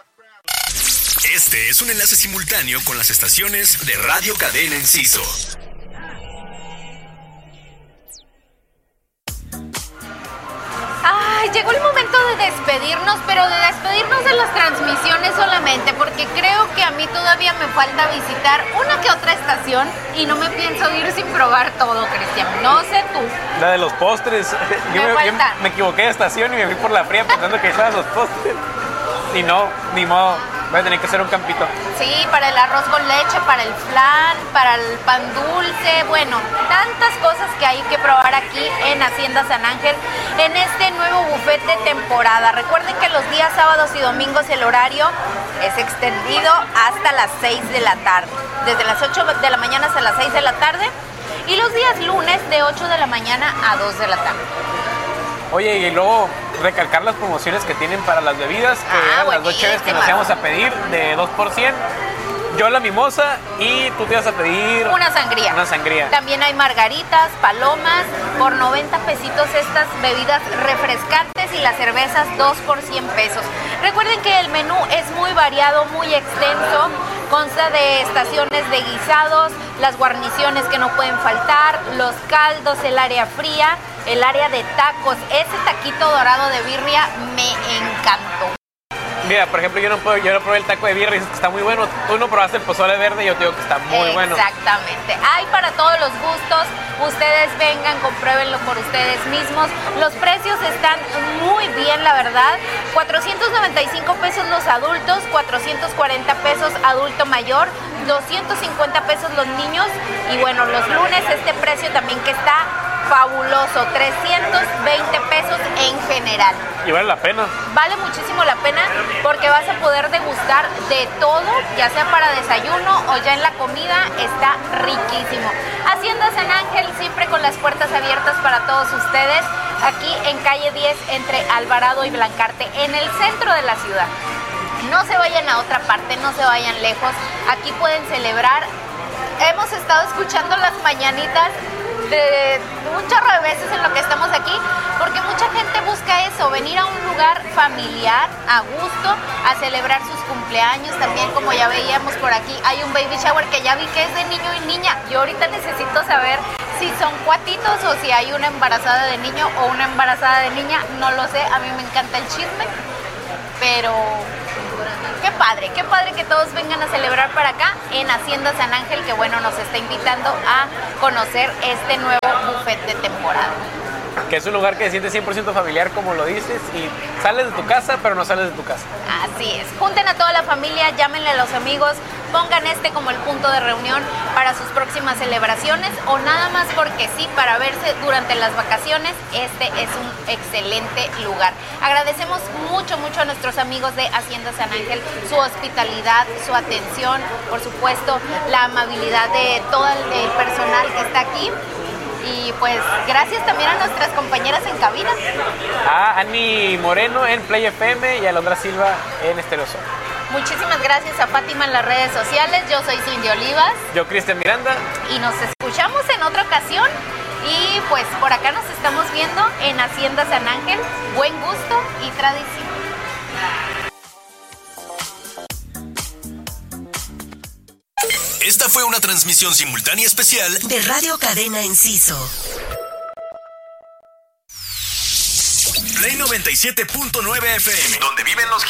Este es un enlace simultáneo con las estaciones de Radio Cadena Enciso. Ay, llegó el momento de despedirnos, pero de despedirnos de las transmisiones solamente, porque creo que a mí todavía me falta visitar una que otra estación y no me pienso ir sin probar todo, Cristian. No sé tú. La de los postres. Yo me equivoqué de estación y me fui por la fría pensando que echaban los postres. Y no, ni modo. Voy a tener que hacer un campito. Sí, para el arroz con leche, para el flan, para el pan dulce, bueno, tantas cosas que hay que probar aquí en Hacienda San Ángel, en este nuevo buffet de temporada. Recuerden que los días sábados y domingos el horario es extendido hasta las 6 de la tarde, desde las 8 de la mañana hasta las 6 de la tarde, y los días lunes de 8 de la mañana a 2 de la tarde. Oye, y luego recalcar las promociones que tienen para las bebidas, que eran las 2 cheves que nos íbamos a pedir de 2%. Yo la mimosa y tú te ibas a pedir una sangría. Una sangría. También hay margaritas, palomas, por 90 pesitos estas bebidas refrescantes, y las cervezas 2 por 100 pesos. Recuerden que el menú es muy variado, muy extenso. Consta de estaciones de guisados, las guarniciones que no pueden faltar, los caldos, el área fría, el área de tacos. Ese taquito dorado de birria me encantó. Mira, por ejemplo, yo no probé el taco de birria y dices que está muy bueno. Tú no probaste el pozole verde y yo te digo que está muy bueno. Exactamente. Hay para todos los gustos. Ustedes vengan, compruébenlo por ustedes mismos. Los precios están muy bien, la verdad. 495 pesos los adultos, 440 pesos adulto mayor, 250 pesos los niños. Y bueno, los lunes este precio también que está fabuloso, 320 pesos en general. Y vale la pena. Vale muchísimo la pena porque vas a poder degustar de todo, ya sea para desayuno o ya en la comida. Está riquísimo. Hacienda San Ángel siempre con las puertas abiertas para todos ustedes, aquí en calle 10 entre Alvarado y Blancarte, en el centro de la ciudad. No se vayan a otra parte, no se vayan lejos. Aquí pueden celebrar. Hemos estado escuchando las mañanitas de un chorro de veces en lo que estamos aquí, porque mucha gente busca eso, venir a un lugar familiar, a gusto, a celebrar sus cumpleaños. También, como ya veíamos por aquí, hay un baby shower que ya vi que es de niño y niña. Yo ahorita necesito saber si son cuatitos o si hay una embarazada de niño o una embarazada de niña, no lo sé. A mí me encanta el chisme, pero qué padre que todos vengan a celebrar para acá en Hacienda San Ángel, que bueno, nos está invitando a conocer este nuevo buffet de temporada. Que es un lugar que se siente 100% familiar, como lo dices, y sales de tu casa, pero no sales de tu casa. Así es. Junten a toda la familia, llámenle a los amigos, pongan este como el punto de reunión para sus próximas celebraciones, o nada más porque sí, para verse durante las vacaciones. Este es un excelente lugar. Agradecemos mucho a nuestros amigos de Hacienda San Ángel, su hospitalidad, su atención, por supuesto, la amabilidad de todo el personal que está aquí. Y pues gracias también a nuestras compañeras en cabina. A Ani Moreno en Play FM y a Alondra Silva en Estéreo Sol. Muchísimas gracias a Fátima en las redes sociales. Yo soy Cindy Olivas. Yo, Cristian Miranda. Y nos escuchamos en otra ocasión. Y pues por acá nos estamos viendo en Hacienda San Ángel. Buen gusto y tradición. Esta fue una transmisión simultánea especial de Radio Cadena Enciso. Play 97.9 FM, donde viven los